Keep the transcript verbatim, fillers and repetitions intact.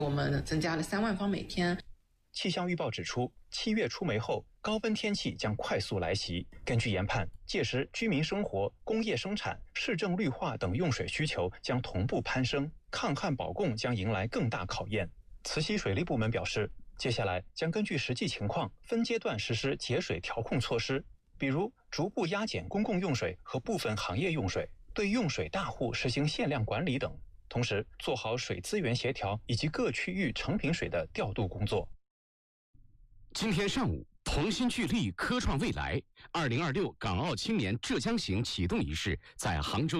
我们增加了三万方每天。 气象预报指出，七月出梅后，高温天气将快速来袭。根据研判，届时居民生活、工业生产、市政绿化等用水需求将同步攀升，抗旱保供将迎来更大考验。慈溪水利部门表示，接下来将根据实际情况分阶段实施节水调控措施，比如逐步压减公共用水和部分行业用水，对用水大户实行限量管理等，同时做好水资源协调以及各区域成品水的调度工作。 今天上午，同心聚力，科创未来二零二六港澳青年浙江行启动仪式在杭州